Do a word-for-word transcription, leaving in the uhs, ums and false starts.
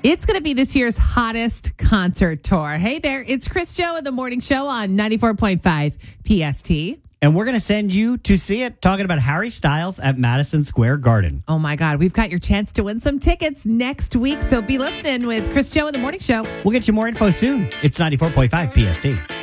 It's going to be this year's hottest concert tour. Hey there, it's Chris Joe in the Morning Show on ninety-four point five P S T. And we're going to send you to see it, talking about Harry Styles at Madison Square Garden. Oh my God, we've got your chance to win some tickets next week. So be listening with Chris Joe in the Morning Show. We'll get you more info soon. It's ninety-four point five P S T.